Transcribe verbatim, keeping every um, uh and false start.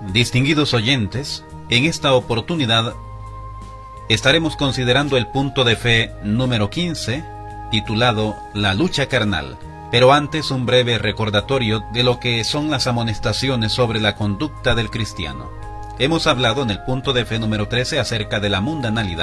Distinguidos oyentes, en esta oportunidad estaremos considerando el punto de fe número quince, titulado La lucha carnal. Pero antes un breve recordatorio de lo que son las amonestaciones sobre la conducta del cristiano. Hemos hablado en el punto de fe número trece acerca de la mundanalidad